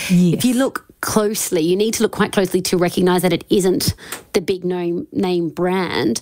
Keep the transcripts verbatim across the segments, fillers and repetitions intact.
Yes. If you look closely, you need to look quite closely to recognise that it isn't the big name, name brand.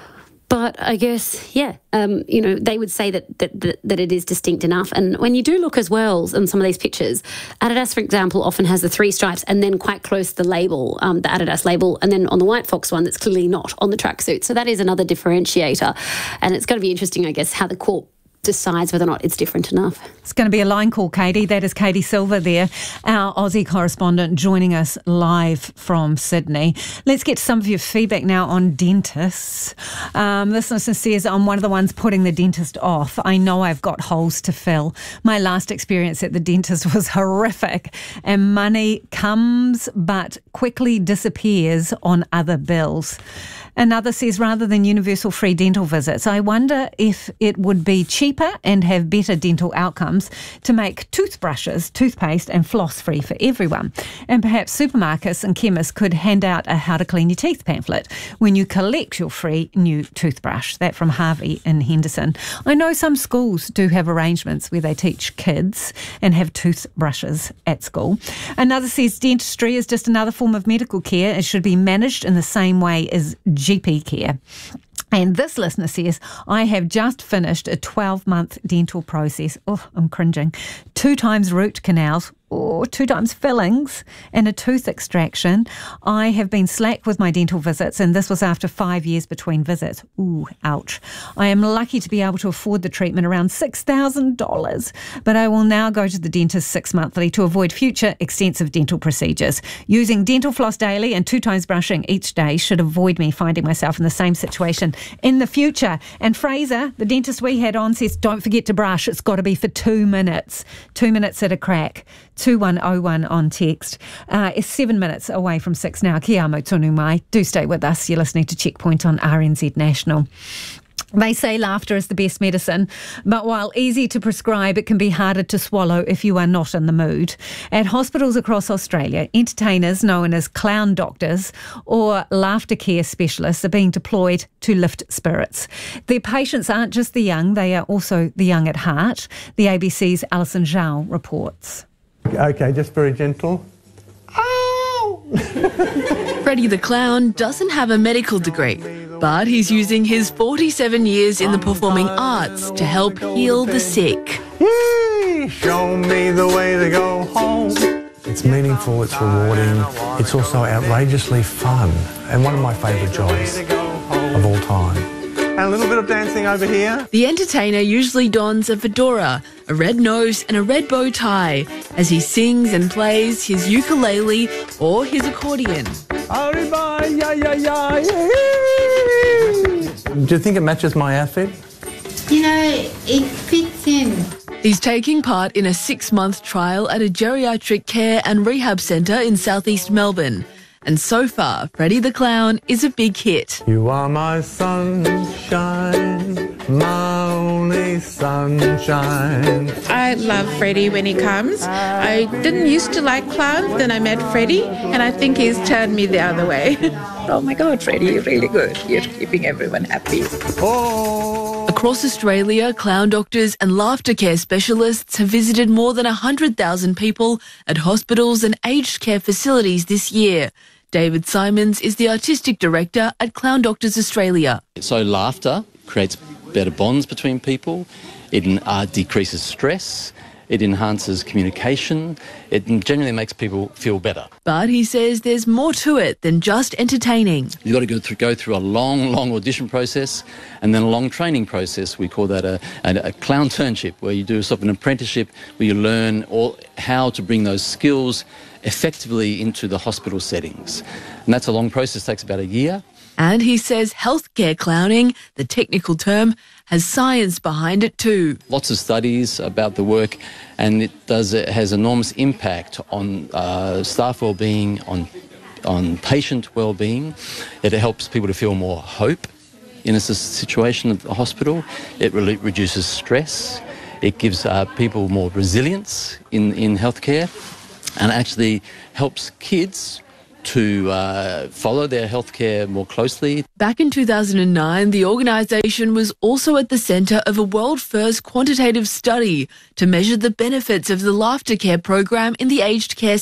But I guess, yeah, um, you know, they would say that, that that that it is distinct enough. And when you do look as well in some of these pictures, Adidas, for example, often has the three stripes and then quite close to the label, um, the Adidas label, and then on the White Fox one, that's clearly not on the tracksuit. So that is another differentiator. And it's going to be interesting, I guess, how the court decides whether or not it's different enough. It's going to be a line call, Katie. That is Katie Silver there, our Aussie correspondent, joining us live from Sydney. Let's get some of your feedback now on dentists. Um, this listener says, I'm one of the ones putting the dentist off. I know I've got holes to fill. My last experience at the dentist was horrific, and money comes but quickly disappears on other bills. Another says, rather than universal free dental visits, I wonder if it would be cheaper and have better dental outcomes to make toothbrushes, toothpaste and floss free for everyone. And perhaps supermarkets and chemists could hand out a how to clean your teeth pamphlet when you collect your free new toothbrush. That from Harvey in Henderson. I know some schools do have arrangements where they teach kids and have toothbrushes at school. Another says dentistry is just another form of medical care. It should be managed in the same way as G P care. And this listener says, I have just finished a twelve-month dental process. Oh, I'm cringing. Two times root canals, or two times fillings, and a tooth extraction. I have been slack with my dental visits, and this was after five years between visits. Ooh, ouch. I am lucky to be able to afford the treatment, around six thousand dollars, but I will now go to the dentist six monthly to avoid future extensive dental procedures. Using dental floss daily and two times brushing each day should avoid me finding myself in the same situation in the future. And Fraser, the dentist we had on, says, don't forget to brush. It's got to be for two minutes. Two minutes at a crack. two one oh one on text. Uh, it's seven minutes away from six now. Kia amo tonu mai. Do stay with us. You're listening to Checkpoint on R N Z National. They say laughter is the best medicine, but while easy to prescribe, it can be harder to swallow if you are not in the mood. At hospitals across Australia, entertainers known as clown doctors or laughter care specialists are being deployed to lift spirits. Their patients aren't just the young, they are also the young at heart. The A B C's Alison Zhao reports. Okay, just very gentle. Ow! Freddie the Clown doesn't have a medical degree, but he's using his forty-seven years in the performing arts to help heal the sick. Yay! Show me the way to go home. It's meaningful, it's rewarding, it's also outrageously fun, and one of my favourite jobs of all time. And a little bit of dancing over here. The entertainer usually dons a fedora, a red nose and a red bow tie as he sings and plays his ukulele or his accordion. Arriba, yeah, yeah, yeah, yeah. Do you think it matches my outfit? You know, it fits in. He's taking part in a six-month trial at a geriatric care and rehab centre in southeast Melbourne. And so far, Freddie the Clown is a big hit. You are my sunshine, my only sunshine. I love Freddie when he comes. I didn't used to like clowns, then I met Freddie, and I think he's turned me the other way. Oh my God, Freddie, you're really good. You're keeping everyone happy. Oh. Across Australia, clown doctors and laughter care specialists have visited more than one hundred thousand people at hospitals and aged care facilities this year. David Simons is the artistic director at Clown Doctors Australia. So laughter creates better bonds between people. It uh, decreases stress. It enhances communication. It generally makes people feel better. But he says there's more to it than just entertaining. You've got to go through, go through a long, long audition process and then a long training process. We call that a, a, a clown turnship, where you do sort of an apprenticeship where you learn all, how to bring those skills effectively into the hospital settings. And that's a long process, takes about a year. And he says healthcare clowning, the technical term, has science behind it too. Lots of studies about the work, and it does it has enormous impact on uh, staff well-being, on on patient well-being. It helps people to feel more hope in a situation at the hospital. It really reduces stress. It gives uh, people more resilience in, in healthcare, and actually helps kids to uh, follow their healthcare more closely. Back in two thousand nine, the organisation was also at the centre of a world-first quantitative study to measure the benefits of the laughter care program in the aged care